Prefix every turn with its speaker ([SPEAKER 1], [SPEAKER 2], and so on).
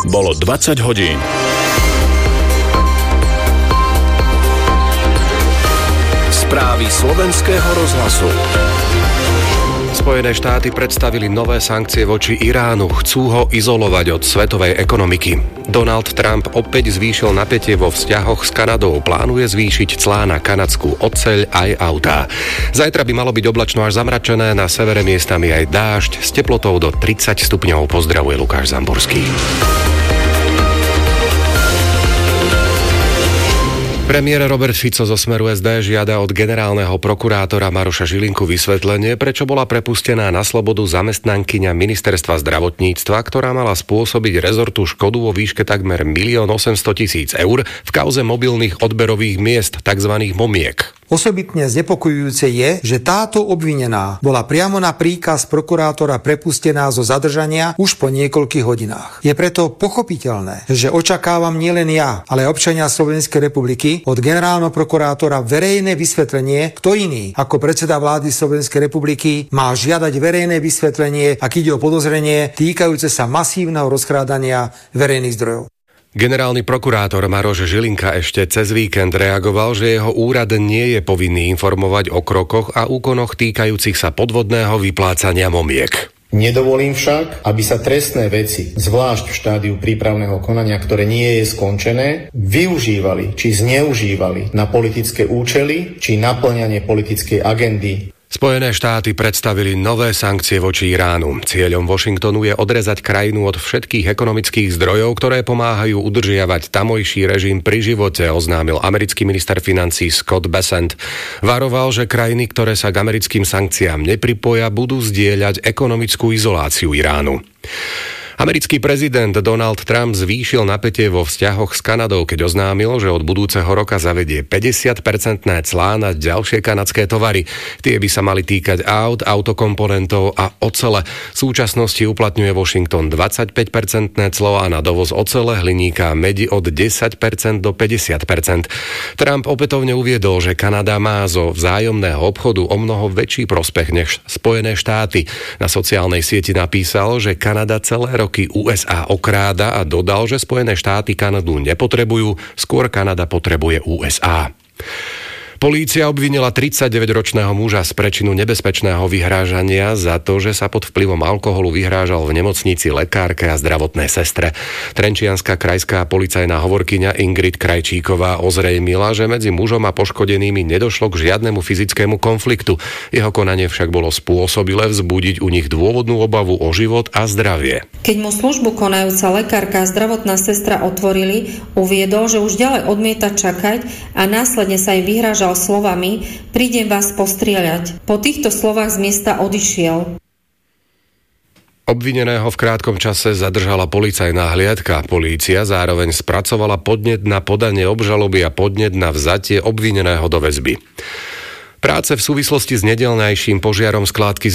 [SPEAKER 1] Bolo 20 hodín. Správy slovenského rozhlasu.
[SPEAKER 2] Spojené štáty predstavili nové sankcie voči Iránu. Chcú ho izolovať od svetovej ekonomiky. Donald Trump opäť zvýšil napätie vo vzťahoch s Kanadou. Plánuje zvýšiť clá na kanadskú oceľ aj autá. Zajtra by malo byť oblačno až zamračené, na severe miestami aj dážď, s teplotou do 30 stupňov. Pozdravuje Lukáš Zamborský. Premiér Robert Fico zo Smeru SD žiada od generálneho prokurátora Maroša Žilinku vysvetlenie, prečo bola prepustená na slobodu zamestnankyňa ministerstva zdravotníctva, ktorá mala spôsobiť rezortu škodu vo výške takmer 1 800 000 eur v kauze mobilných odberových miest, tzv. Momiek.
[SPEAKER 3] Osobitne znepokojujúce je, že táto obvinená bola priamo na príkaz prokurátora prepustená zo zadržania už po niekoľkých hodinách. Je preto pochopiteľné, že očakávam nielen ja, ale aj občania Slovenskej republiky od generálneho prokurátora verejné vysvetlenie, kto iný ako predseda vlády Slovenskej republiky má žiadať verejné vysvetlenie, ak ide o podozrenie týkajúce sa masívneho rozkrádania verejných zdrojov.
[SPEAKER 2] Generálny prokurátor Maroš Žilinka ešte cez víkend reagoval, že jeho úrad nie je povinný informovať o krokoch a úkonoch týkajúcich sa podvodného vyplácania momiek.
[SPEAKER 4] Nedovolím však, aby sa trestné veci, zvlášť v štádiu prípravného konania, ktoré nie je skončené, využívali či zneužívali na politické účely či naplňanie politickej agendy.
[SPEAKER 2] Spojené štáty predstavili nové sankcie voči Iránu. Cieľom Washingtonu je odrezať krajinu od všetkých ekonomických zdrojov, ktoré pomáhajú udržiavať tamojší režim pri živote, oznámil americký minister financií Scott Bessent. Varoval, že krajiny, ktoré sa k americkým sankciám nepripoja, budú zdieľať ekonomickú izoláciu Iránu. Americký prezident Donald Trump zvýšil napätie vo vzťahoch s Kanadou, keď oznámil, že od budúceho roka zavedie 50% clá na ďalšie kanadské tovary. Tie by sa mali týkať aut, autokomponentov a ocele. V súčasnosti uplatňuje Washington 25% clo a na dovoz ocele, hliníka a medi od 10% do 50%. Trump opätovne uviedol, že Kanada má zo vzájomného obchodu o mnoho väčší prospech než Spojené štáty. Na sociálnej sieti napísal, že Kanada celé roky USA okráda a dodal, že Spojené štáty Kanadu nepotrebujú, skôr Kanada potrebuje USA. Polícia obvinila 39-ročného muža z prečinu nebezpečného vyhrážania za to, že sa pod vplyvom alkoholu vyhrážal v nemocnici lekárke a zdravotnej sestre. Trenčianska krajská policajná hovorkyňa Ingrid Krajčíková ozrejmila, že medzi mužom a poškodenými nedošlo k žiadnemu fyzickému konfliktu. Jeho konanie však bolo spôsobilé vzbudiť u nich dôvodnú obavu o život a zdravie.
[SPEAKER 5] Keď mu službu konajúca lekárka a zdravotná sestra otvorili, uviedol, že už ďalej odmieta čakať a následne sa im vyhrážal slovami: prídem vás postrieľať. Po týchto slovách z miesta odišiel.
[SPEAKER 2] Obvineného v krátkom čase zadržala policajná hliadka. Polícia zároveň spracovala podnet na podanie obžaloby a podnet na vzatie obvineného do väzby. Práce v súvislosti s nedeľnajším požiarom skládky